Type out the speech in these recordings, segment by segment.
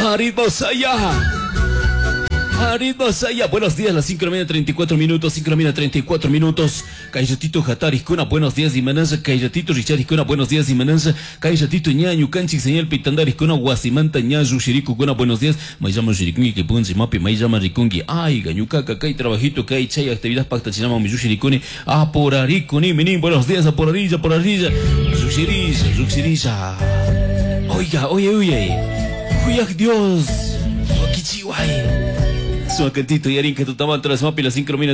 Ritmo Saya. Ritmo Saya. Buenos días, las 5:34, 5:34. Kayatito Hatari Kuna, buenos días y mananza. Kayatito Richard Kuna, buenos días y mananza. Kayatito Ñañu Canchi, señal Pitandari Kuna, Guasimanta Ñazu Shiriku Kuna, buenos días. Me llamo Shirikungi, que punzi mapi, me llama Rikungi. Ay, Gañucaca, Kay trabajito, Kay Chay, actividad pacta, se llama Miyu Shirikuni. Aporarikuni, menin, buenos días, Aporarilla, Porarilla. Zuxirisa. Oiga, oye. Cuyak Dios. Kichiwai. Suacantito y Arinca Tutamantra, las mapi, las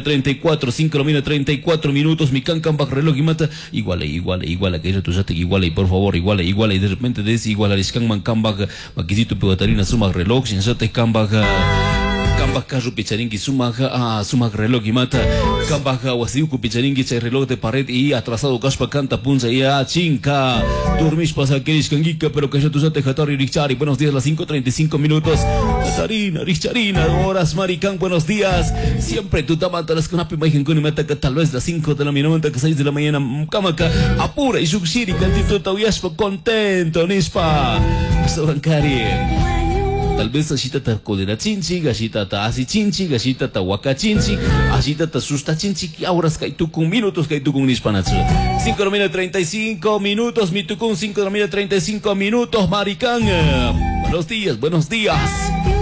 5:34, mi cancan bajo reloj y mata. Iguala, que ella tu yate, iguala, y por favor, iguala, y de repente des iguala, riscan man cambag, maquisito pegatarina, suma reloj, sin yate cambaga. Kambak carro picharingi sumag reloj y mata. Kambak wasiuku picharingi chay reloj de pared y atrasado kaspa canta punza y chinka. Dormís pasa que kangika pero que ya tu sate Hatari Richari. Buenos días, las 5:35. Katarina, Richarina, horas Maricán, buenos días. Siempre tu tamata las conapi maigen con y mata que tal vez las 5 de la mañana, que 6 de la mañana, kamaka, apura y subsiri, cantito tauyaspa contento, nispa. Sobancari. Tal vez ashita ta codera chinchi, ashita ta asi chinchi, ashita ta waka chinchi, ashita ta susta chinchi, ahora es que tú con minutos que tú con hispanatsu. 5:35, mi tucun 5:35, Maricán. Buenos días.